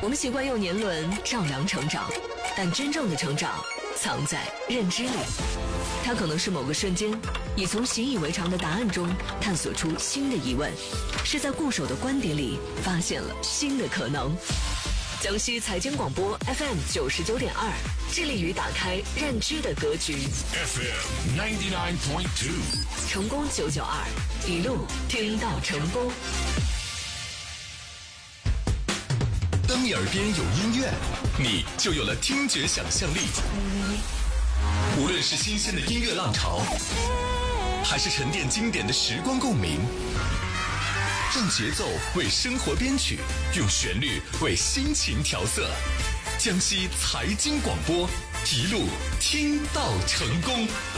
我们习惯用年轮丈量成长，但真正的成长藏在认知里。它可能是某个瞬间，你从习以为常的答案中探索出新的疑问，是在固守的观点里发现了新的可能。江西财经广播 FM 99.2，致力于打开认知的格局。 FM 99.2， 成功992，一路听到成功。 当你耳边有音乐，你就有了听觉想象力。无论是新鲜的音乐浪潮，还是沉淀经典的时光共鸣，用节奏为生活编曲，用旋律为心情调色。江西财经广播，一路听到成功。